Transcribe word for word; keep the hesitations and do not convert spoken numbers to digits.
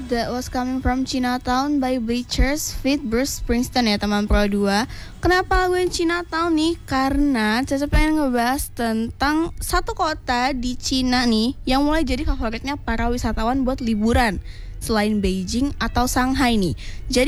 That was coming from Chinatown by Bleachers feat Bruce Springsteen ya teman Pro dua. Kenapa laguin Chinatown nih? Karena Caca pengen ngebahas tentang satu kota di Cina nih yang mulai jadi favoritnya para wisatawan buat liburan selain Beijing atau Shanghai nih. Jadi